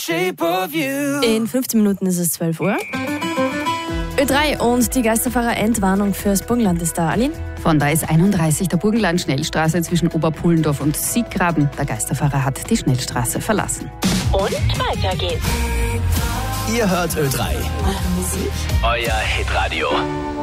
In 15 Minuten ist es 12 Uhr. Ö3 und die Geisterfahrer Endwarnung fürs Burgenland ist da. Aline? Von da ist 31 der Burgenland-Schnellstraße zwischen Oberpullendorf und Sieggraben. Der Geisterfahrer hat die Schnellstraße verlassen. Und weiter geht's. Ihr hört Ö3. Musik. Euer Hitradio.